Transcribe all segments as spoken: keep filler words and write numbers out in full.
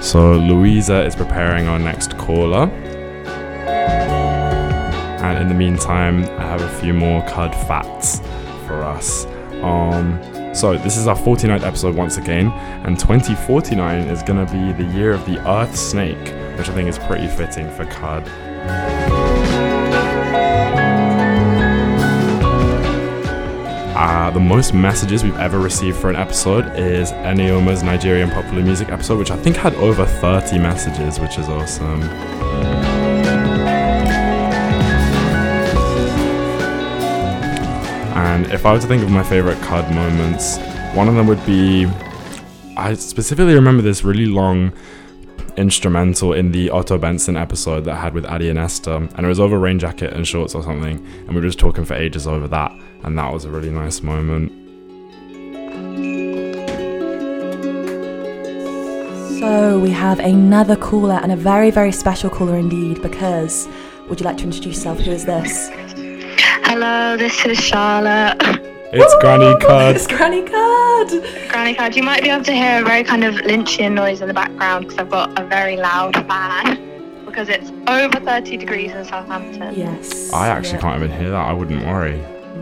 So Louisa is preparing our next caller. And in the meantime, I have a few more C U D facts for us. Um, so this is our forty-ninth episode once again, and twenty forty-nine is going to be the year of the Earth Snake, which I think is pretty fitting for C U D. Uh, the most messages we've ever received for an episode is Eneoma's Nigerian popular music episode, which I think had over thirty messages, which is awesome. And if I were to think of my favourite C U D moments, one of them would be, I specifically remember this really long instrumental in the Otto Benson episode that I had with Addy and Esther, and it was over rain jacket and shorts or something, and we were just talking for ages over that, and that was a really nice moment. So we have another caller, and a very, very special caller indeed, because, would you like to introduce yourself? Who is this? Hello, this is Charlotte. It's Woo! Granny C U D. It's Granny C U D. Granny C U D. You might be able to hear a very kind of lynchian noise in the background because I've got a very loud fan because it's over thirty degrees in Southampton. Yes. I actually yeah. can't even hear that. I wouldn't worry.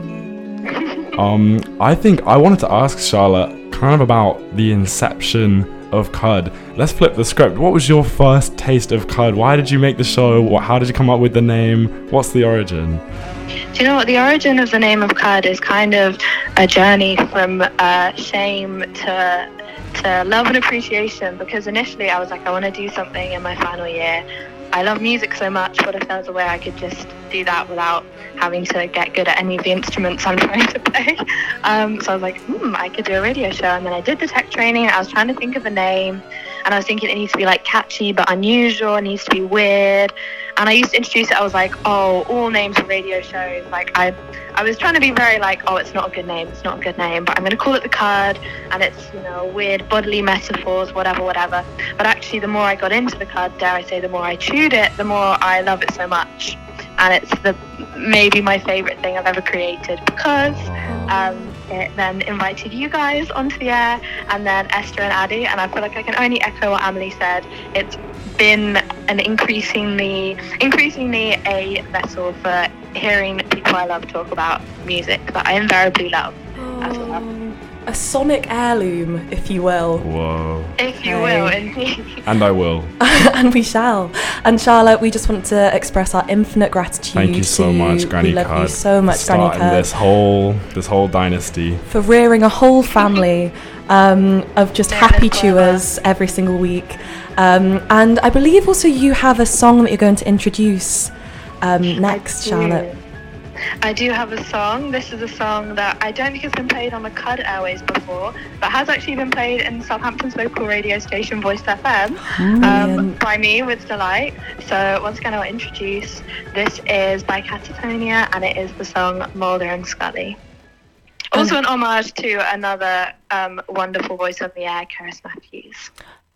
um, I think I wanted to ask Charlotte kind of about the inception of C U D. Let's flip the script. What was your first taste of C U D? Why did you make the show? What, how did you come up with the name? What's the origin? Do you know what? The origin of the name of C U D is kind of a journey from uh, shame to to love and appreciation, because initially I was like, I want to do something in my final year. I love music so much, what if there was a way I could just do that without having to get good at any of the instruments I'm trying to play? Um, so I was like, hmm, I could do a radio show. And then I did the tech training, and I was trying to think of a name, and I was thinking it needs to be like catchy but unusual, it needs to be weird. And I used to introduce it, I was like, oh, all names for radio shows. Like I I was trying to be very like, oh, it's not a good name, it's not a good name, but I'm going to call it the C U D, and it's, you know, weird bodily metaphors, whatever, whatever. But actually, the more I got into the C U D, dare I say, the more I chewed it, the more I love it so much. And it's the maybe my favourite thing I've ever created, because um, it then invited you guys onto the air, and then Esther and Addy, and I feel like I can only echo what Amelie said. It's been an increasingly, increasingly a vessel for hearing people I love talk about music that I invariably love as well. A sonic heirloom, if you will. Whoa. If you okay. will, indeed. And I will. And we shall. And Charlotte, we just want to express our infinite gratitude. Thank you so much, Granny C U D. We love you so much, Granny C U D. this whole, this whole dynasty. For rearing a whole family um, of just yeah, happy chewers every single week. Um, and I believe also you have a song that you're going to introduce um, next, I Charlotte. I do have a song. This is a song that I don't think has been played on the C U D airways before, but has actually been played in Southampton's local radio station, Voice F M, um, by me with delight. So once again, I'll introduce. This is by Catatonia, and it is the song Mulder and Scully. Also an homage to another um, wonderful voice on the air, Cerys Matthews.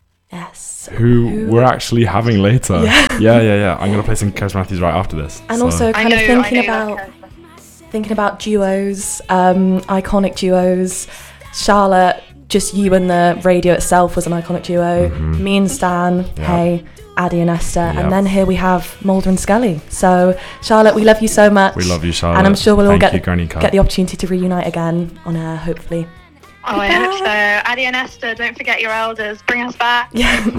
Yes. Who, Who we're actually having later. Yeah, yeah, yeah. yeah. I'm going to play some Cerys Matthews right after this. And so. also kind know, of thinking about thinking about duos, um, iconic duos. Charlotte, just you and the radio itself was an iconic duo. Mm-hmm. Me and Stan, yep. Hey, Addy and Esther. Yep. And then here we have Mulder and Scully. So, Charlotte, we love you so much. We love you, Charlotte. And I'm sure we'll Thank all get, you, the, get the opportunity to reunite again on air, hopefully. Oh, I hope so. Addy and Esther, don't forget your elders. Bring us back. Yeah.